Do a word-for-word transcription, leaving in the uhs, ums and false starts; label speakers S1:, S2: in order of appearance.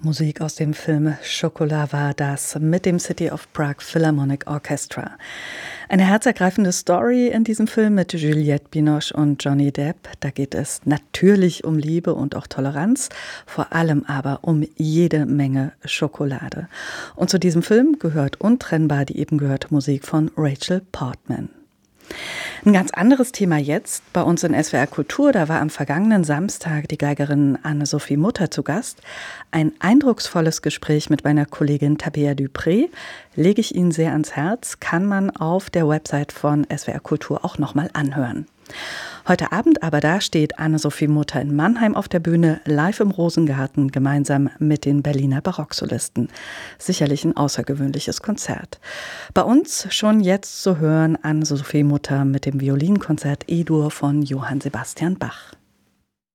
S1: Musik aus dem Film Chocolat war das mit dem City of Prague Philharmonic Orchestra. Eine herzergreifende Story in diesem Film mit Juliette Binoche und Johnny Depp. Da geht es natürlich um Liebe und auch Toleranz, vor allem aber um jede Menge Schokolade. Und zu diesem Film gehört untrennbar die eben gehörte Musik von Rachel Portman. Ein ganz anderes Thema jetzt bei uns in S W R Kultur. Da war am vergangenen Samstag die Geigerin Anne-Sophie Mutter zu Gast. Ein eindrucksvolles Gespräch mit meiner Kollegin Tabea Dupré. Lege ich Ihnen sehr ans Herz, kann man auf der Website von S W R Kultur auch nochmal anhören. Heute Abend aber da steht Anne-Sophie Mutter in Mannheim auf der Bühne, live im Rosengarten, gemeinsam mit den Berliner Barocksolisten. Sicherlich ein außergewöhnliches Konzert. Bei uns schon jetzt zu hören Anne-Sophie Mutter mit dem Violinkonzert E-Dur von Johann Sebastian Bach.